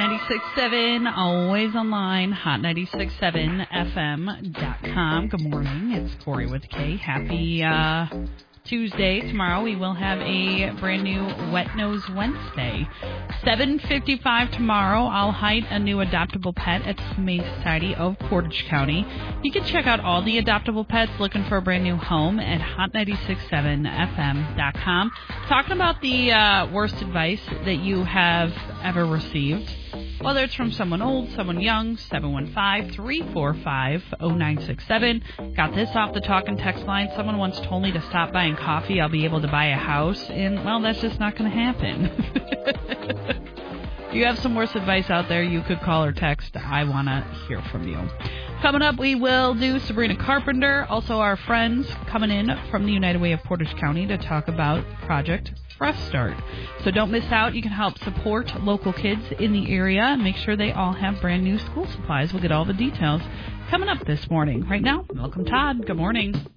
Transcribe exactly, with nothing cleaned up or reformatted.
ninety-six point seven, always online, hot ninety-six point seven F M dot com. Good morning. It's Corey with K. Happy uh, Tuesday. Tomorrow we will have a brand new Wet Nose Wednesday. seven fifty-five tomorrow, I'll hide a new adoptable pet at the Humane Society of Portage County. You can check out all the adoptable pets looking for a brand new home at hot ninety-six point seven F M dot com. Talking about the uh, worst advice that you have ever received, whether it's from someone old, someone young. Seven one five, three four five, zero nine six seven. Got this off the talk and text line. Someone once told me to stop buying coffee, I'll be able to buy a house, and, well, that's just not going to happen. If you have some worse advice out there, you could call or text. I want to hear from you. Coming up, we will do Sabrina Carpenter, also our friends coming in from the United Way of Portage County to talk about Project Fresh Start. So don't miss out. You can help support local kids in the area and make sure they all have brand new school supplies. We'll get all the details coming up this morning. Right now, welcome Todd. Good morning.